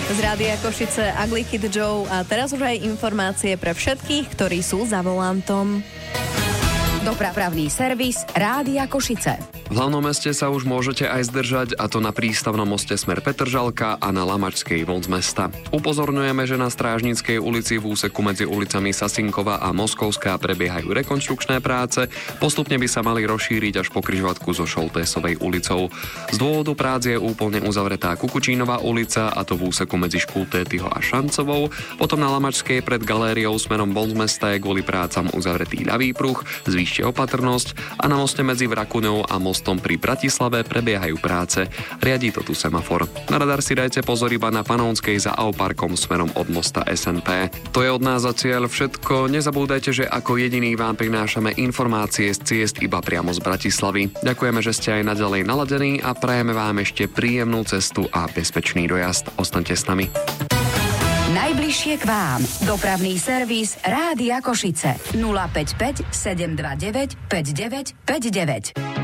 Z Rádia Košice Ugly Kid Joe a teraz už aj informácie pre všetkých, ktorí sú za volantom. Dopravný servis Rádia Košice. V hlavnom meste sa už môžete aj zdržať, a to na prístavnom moste smer Petržalka a na Lamačskej von z mesta. Upozorňujeme, že na Strážnickej ulici v úseku medzi ulicami Sasinkova a Moskovská prebiehajú rekonštrukčné práce. Postupne by sa mali rozšíriť až po križovatku so Šoltésovej ulicou. Z dôvodu prác je úplne uzavretá Kukučínová ulica, a to v úseku medzi Škultétyho a Šancovou. Potom na Lamačskej pred galériou smerom von z mesta je kvôli prácam uzavretý ľavý pruh. Zvýšte opatrnosť, a na moste medzi Vrakuňou a mostom pri Bratislave prebiehajú práce. Riadí to tu semafor. Na radar si dajte pozor iba na Panonskej za Auparkom smerom od mosta SNP. To je od nás zatiaľ všetko. Nezabúdajte, že ako jediný vám prinášame informácie z ciest iba priamo z Bratislavy. Ďakujeme, že ste aj naďalej naladení a prajeme vám ešte príjemnú cestu a bezpečný dojazd. Ostaňte s nami. Najbližšie k vám. Dopravný servis Rádia Košice. 055 729 5959.